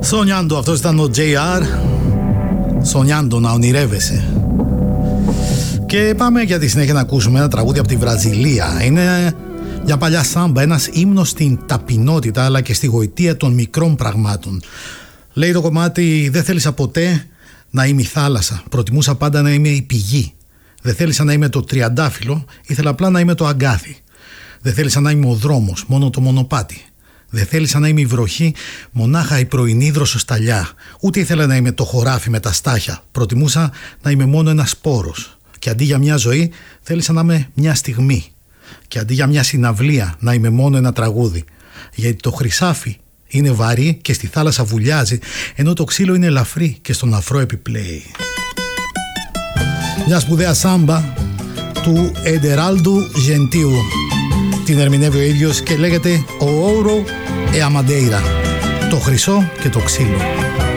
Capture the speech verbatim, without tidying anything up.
Soñando, αυτός ήταν ο τζέι αρ. Soñando, να ονειρεύεσαι. Και πάμε για τη συνέχεια να ακούσουμε ένα τραγούδι από τη Βραζιλία. Είναι μια παλιά σάμπα, ένας ύμνος στην ταπεινότητα αλλά και στη γοητεία των μικρών πραγμάτων. Λέει το κομμάτι: δεν θέλησα ποτέ να είμαι η θάλασσα, προτιμούσα πάντα να είμαι η πηγή. Δεν θέλησα να είμαι το τριαντάφυλλο, ήθελα απλά να είμαι το αγκάθι. Δεν θέλησα να είμαι ο δρόμος, μόνο το μονοπάτι. Δεν θέλησα να είμαι η βροχή, μονάχα η πρωινή δροσοσταλιά. Ούτε ήθελα να είμαι το χωράφι με τα στάχια. Προτιμούσα να είμαι μόνο ένας σπόρος. Και αντί για μια ζωή, θέλησα να είμαι μια στιγμή. Και αντί για μια συναυλία, να είμαι μόνο ένα τραγούδι. Γιατί το χρυσάφι είναι βαρύ και στη θάλασσα βουλιάζει, ενώ το ξύλο είναι ελαφρύ και στον αφρό επιπλέει. Μια σπουδαία σάμπα του Έντεραλντου Γεντίου. Την ερμηνεύει ο ίδιος και λέγεται «Ο Όουρο e a Madeira», το χρυσό και το ξύλο.